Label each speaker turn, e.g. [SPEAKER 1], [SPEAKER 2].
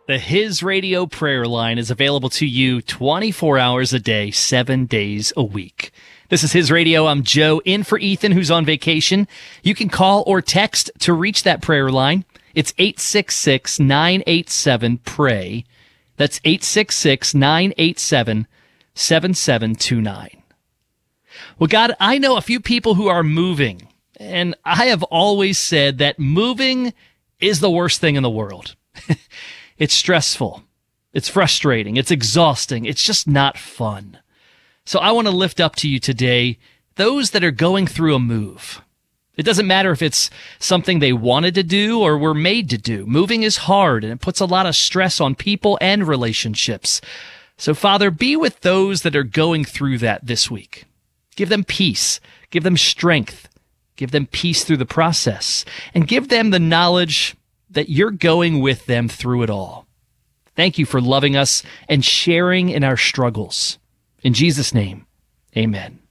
[SPEAKER 1] The His Radio prayer line is available to you 24 hours a day, 7 days a week. This is His Radio. I'm Joe, in for Ethan, who's on vacation. You can call or text to reach that prayer line. It's 866-987-PRAY. That's 866-987-7729. Well, God, I know a few people who are moving, and I have always said that moving is the worst thing in the world. It's stressful. It's frustrating. It's exhausting. It's just not fun. So I want to lift up to you today those that are going through a move. It doesn't matter if it's something they wanted to do or were made to do. Moving is hard, and it puts a lot of stress on people and relationships. So, Father, be with those that are going through that this week. Give them peace. Give them strength. Give them peace through the process. And give them the knowledge that you're going with them through it all. Thank you for loving us and sharing in our struggles. In Jesus' name, amen.